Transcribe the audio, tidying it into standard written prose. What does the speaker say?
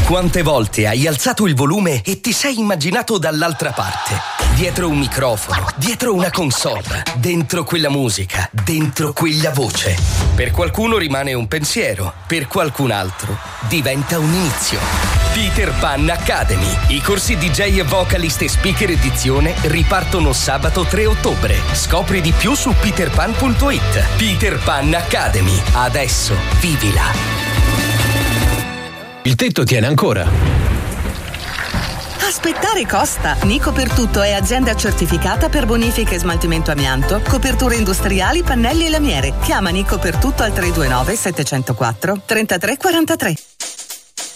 Quante volte hai alzato il volume e ti sei immaginato dall'altra parte? Dietro un microfono, dietro una console, dentro quella musica, dentro quella voce. Per qualcuno rimane un pensiero, per qualcun altro diventa un inizio. Peter Pan Academy. I corsi DJ e vocalist e speaker edizione ripartono sabato 3 ottobre. Scopri di più su peterpan.it. Peter Pan Academy. Adesso vivila. Il tetto tiene ancora. Aspettare costa. Nico per tutto è azienda certificata per bonifica e smaltimento amianto, coperture industriali, pannelli e lamiere. Chiama Nico per tutto al 329 704 3343.